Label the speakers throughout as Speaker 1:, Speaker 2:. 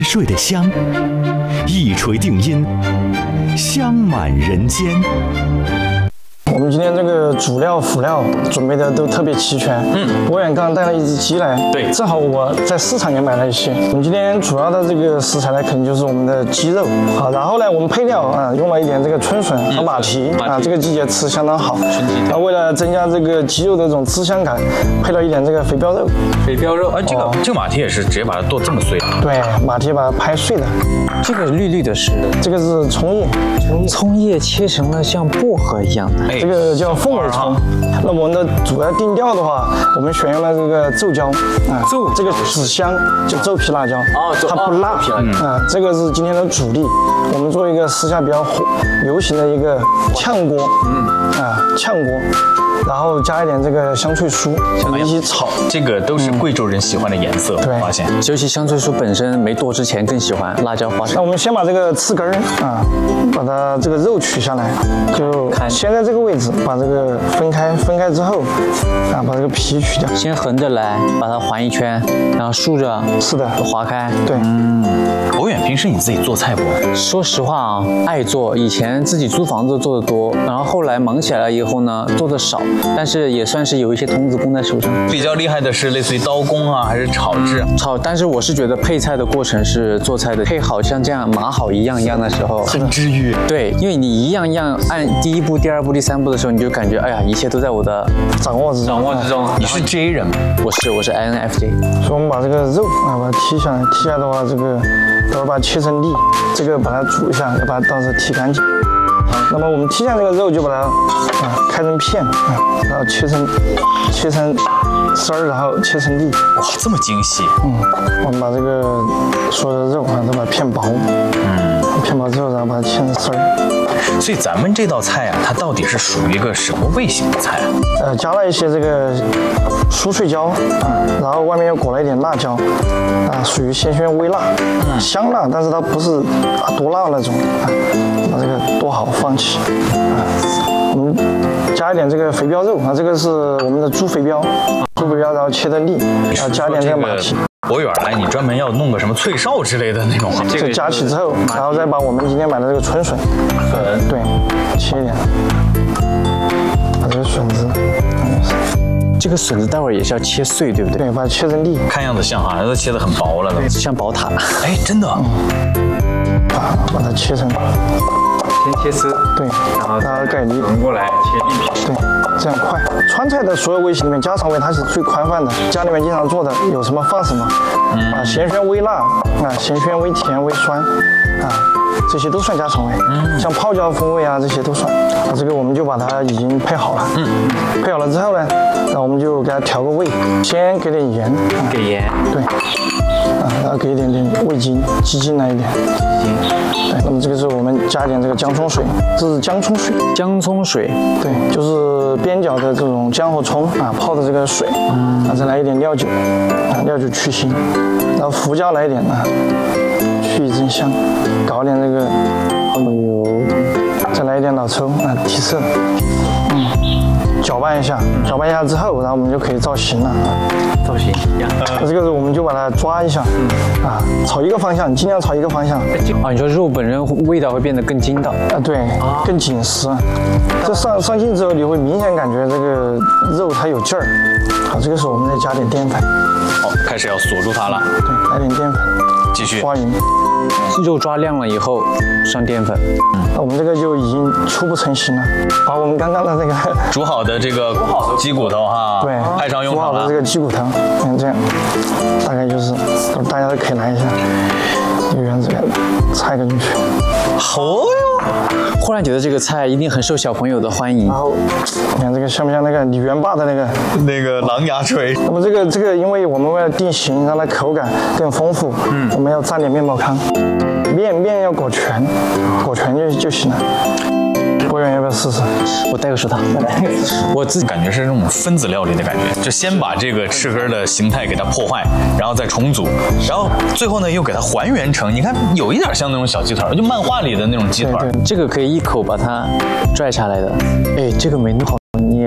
Speaker 1: 睡得香，一锤定音，香满人间。
Speaker 2: 我们今天这个主料辅料准备的都特别齐全。博远刚刚带了一只鸡来，
Speaker 3: 对，
Speaker 2: 正好我在市场也买了一些。我们今天主要的这个食材呢，肯定就是我们的鸡肉。好，然后呢，我们配料啊，用了一点这个春笋和马蹄啊，这个季节吃相当好。那为了增加这个鸡肉的这种汁香感，配了一点这个肥膘肉。
Speaker 3: 肥膘肉，这个马蹄也是直接把它剁这么碎啊？
Speaker 2: 对，马蹄把它拍碎的。
Speaker 4: 这个绿绿的是，
Speaker 2: 这个是葱叶，
Speaker 4: 葱叶切成了像薄荷一样的。
Speaker 2: 这个叫凤尾葱。那我们的主要定调的话，我们选用了这个皱椒啊，这个紫香就皱皮辣椒，它不辣啊，这个是今天的主力。我们做一个时下比较流行的一个炝锅，炝锅。然后加一点这个香脆酥，一起炒，
Speaker 3: 这个都是贵州人喜欢的颜色。
Speaker 2: 对，
Speaker 3: 发现，
Speaker 4: 尤其香脆酥本身没剁之前更喜欢辣椒花生。
Speaker 2: 那我们先把这个刺根啊，把它这个肉取下来，就先在这个位置把这个分开之后，啊，把这个皮取掉。
Speaker 4: 先横着来，把它环一圈，然后竖着，
Speaker 2: 是的，
Speaker 4: 划开。
Speaker 2: 对，
Speaker 3: 博远平时你自己做菜不？
Speaker 4: 说实话啊，爱做，以前自己租房子做的多，然后后来忙起来以后呢，做的少。但是也算是有一些童子功在手上。
Speaker 3: 比较厉害的是类似于刀工啊，还是炒制？
Speaker 4: 炒，但是我是觉得配菜的过程是做菜的，配好像这样码好一样的时候，
Speaker 3: 很治愈。
Speaker 4: 对，因为你一样按第一步、第二步、第三步的时候，你就感觉哎呀，一切都在我的
Speaker 2: 掌握之中。
Speaker 3: 你是 J 人吗？
Speaker 4: 我是 INFJ。
Speaker 2: 所以我们把这个肉啊，把它剔下来，剔下来的话，这个待会把它切成粒，这个把它煮一下，要把它到时候剔干净。那么我们剔下这个肉，就把它开成片啊，然后切成丝儿，然后切成粒。
Speaker 3: 哇，这么精细。
Speaker 2: 我们把这个所有的肉啊都把它片薄，片薄之后，然后把它切成丝儿。
Speaker 3: 所以咱们这道菜啊，它到底是属于一个什么味型的菜啊？
Speaker 2: 加了一些这个酥脆椒然后外面又裹了一点辣椒属于鲜微辣，香辣，但是它不是多辣那种把这个剁好放起我们加一点这个肥膘肉这个是我们的猪肥膘，然后切的粒，然后加一点这个马蹄。
Speaker 3: 博远来，你专门要弄个什么脆哨之类的那种，
Speaker 2: 这个加起之后，然后再把我们今天买的这个春笋，对，切一点，把这个笋子，
Speaker 4: 这个笋子待会儿也是要切碎，对不对？
Speaker 2: 对，把它切成粒。
Speaker 3: 看样子像哈，都切得很薄了，
Speaker 4: 像宝塔。
Speaker 3: 哎，真的。
Speaker 2: 把它切成。
Speaker 4: 先切丝，
Speaker 2: 对，然后盖粒，
Speaker 4: 横过来切粒皮，
Speaker 2: 对，这样快。川菜的所有味型里面，家常味它是最宽泛的，家里面经常做的有什么放什么，咸鲜微辣，咸鲜微甜微酸，这些都算家常味。像泡椒风味这些都算。这个我们就把它已经配好了，配好了之后呢，那我们就给它调个味，先给点盐，
Speaker 4: 给盐，
Speaker 2: 对，然后给一点味精，鸡精来一点，对，那么这个时候我们加一点这个姜葱水，这是姜葱水。
Speaker 4: 姜葱水，
Speaker 2: 对，就是边角的这种姜和葱泡的这个水，再来一点料酒，料酒去腥，然后胡椒来一点去一阵香，搞点这个油，再来一点老抽提色，搅拌一下之后，然后我们就可以造型了。
Speaker 4: 造型，
Speaker 2: 这个时候我们就把它抓一下，炒一个方向，尽量炒一个方向。
Speaker 4: 你说肉本身味道会变得更筋道，
Speaker 2: 对，更紧实。这上劲之后，你会明显感觉这个肉它有劲儿。好，这个时候我们再加点淀粉。
Speaker 3: 好，开始要锁住它了。
Speaker 2: 对，来点淀粉，
Speaker 3: 继续
Speaker 2: 抓匀。
Speaker 4: 肉抓亮了以后上淀粉。
Speaker 2: 那我们这个就已经初步成型了。把我们刚刚的这个
Speaker 3: 煮好的这个鸡骨头
Speaker 2: 对，
Speaker 3: 派上用场了。
Speaker 2: 煮好的这个鸡骨头，你看这样，大概就是大家都可以来一下，有原则插一个进去。
Speaker 3: 好哟！
Speaker 4: 忽然觉得这个菜一定很受小朋友的欢迎。
Speaker 2: 然后，你看这个像不像那个李元霸的那个
Speaker 3: 狼牙锤？
Speaker 2: 那么这个，因为我们为了定型，让它口感更丰富，我们要蘸点面包糠，面要裹全就行了。博远要不要试试？
Speaker 4: 我戴个手套。
Speaker 3: 我自己感觉是那种分子料理的感觉，就先把这个翅根的形态给它破坏，然后再重组，然后最后呢又给它还原成，你看有一点像那种小鸡腿，就漫画里的那种鸡腿。
Speaker 4: 这个可以一口把它拽下来的。哎，这个没弄好捏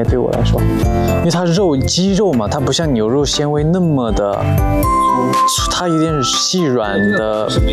Speaker 4: 对我来说，因为它鸡肉嘛，它不像牛肉纤维那么的，它有点细软的。